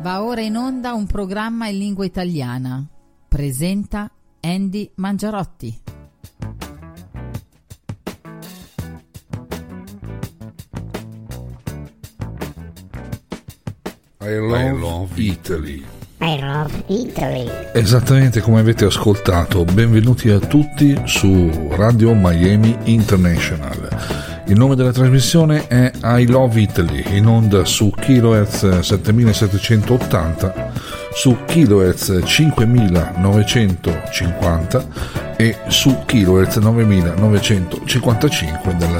Va ora in onda un programma in lingua italiana. Presenta Andy Mangiarotti. I love Italy. I love Italy. Esattamente come avete ascoltato, benvenuti a tutti su Radio Miami International. Il nome della trasmissione è I Love Italy, in onda su kHz 7780, su kHz 5950 e su kHz 9955 della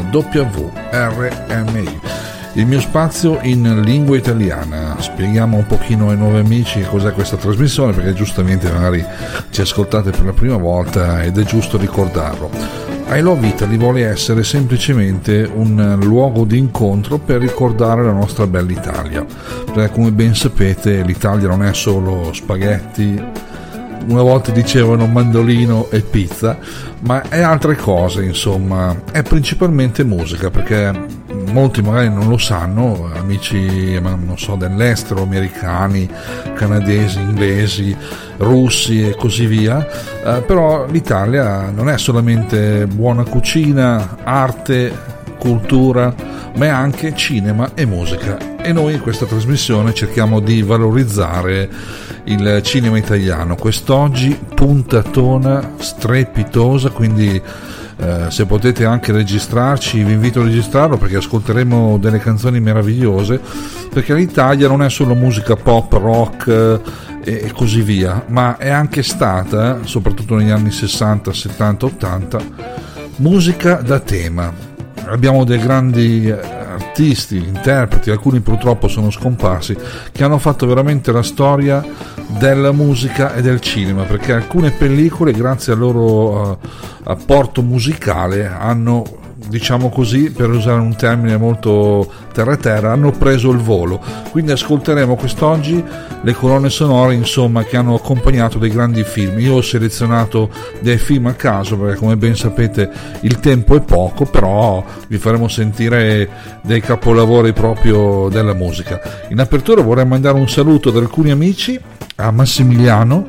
WRMI. Il mio spazio in lingua italiana. Spieghiamo un pochino ai nuovi amici cos'è questa trasmissione, perché giustamente magari ci ascoltate per la prima volta ed è giusto ricordarlo. I Love Italy vuole essere semplicemente un luogo di incontro per ricordare la nostra bella Italia, perché come ben sapete l'Italia non è solo spaghetti, una volta dicevano mandolino e pizza, ma è altre cose, insomma, è principalmente musica, perché molti magari non lo sanno, amici, non so, dell'estero, americani, canadesi, inglesi, russi e così via, però l'Italia non è solamente buona cucina, arte, cultura, ma è anche cinema e musica, e noi in questa trasmissione cerchiamo di valorizzare il cinema italiano. Quest'oggi puntatona strepitosa, quindi se potete anche registrarci, vi invito a registrarlo, perché ascolteremo delle canzoni meravigliose, perché l'Italia non è solo musica pop, rock e così via, ma è anche stata, soprattutto negli anni 60, 70, 80, musica da tema. Abbiamo dei grandi artisti, interpreti, alcuni purtroppo sono scomparsi, che hanno fatto veramente la storia della musica e del cinema, perché alcune pellicole, grazie al loro apporto musicale, hanno, diciamo così, per usare un termine molto terra-terra, hanno preso il volo. Quindi ascolteremo quest'oggi le colonne sonore, insomma, che hanno accompagnato dei grandi film. Io ho selezionato dei film a caso, perché come ben sapete il tempo è poco, però vi faremo sentire dei capolavori proprio della musica. In apertura vorrei mandare un saluto ad alcuni amici, a Massimiliano,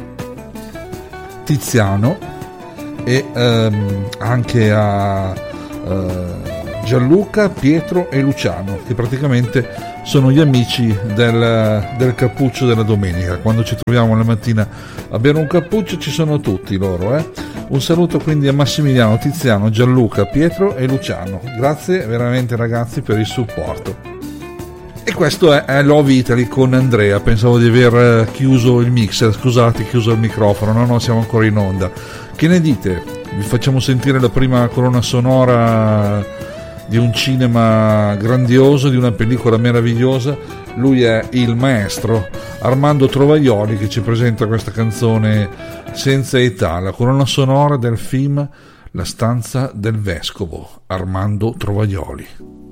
Tiziano e anche a Gianluca, Pietro e Luciano, che praticamente sono gli amici del cappuccio della domenica. Quando ci troviamo la mattina a bere un cappuccio ci sono tutti loro, Un saluto quindi a Massimiliano, Tiziano, Gianluca, Pietro e Luciano. Grazie veramente ragazzi per il supporto. E questo è Love Italy con Andrea. Pensavo di aver chiuso il mixer, scusate, chiuso il microfono, no, siamo ancora in onda. Che ne dite? Vi facciamo sentire la prima colonna sonora di un cinema grandioso, di una pellicola meravigliosa. Lui è il maestro Armando Trovaglioli, che ci presenta questa canzone Senza età, la colonna sonora del film La stanza del vescovo, Armando Trovaglioli.